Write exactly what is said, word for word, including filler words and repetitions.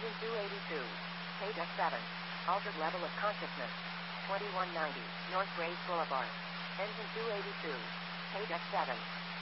Engine two eighty-two. Page F seven. Altered level of consciousness. twenty-one ninety. North Graves Boulevard. Engine two eighty-two. Page F seven.